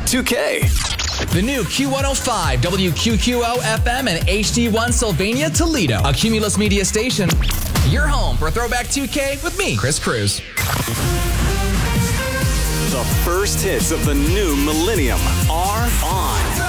2K. The new Q105, WQQO FM, and HD1 Sylvania Toledo, a Cumulus Media station. Your home for Throwback 2K with me, Chris Cruz. The first hits of the new millennium are on.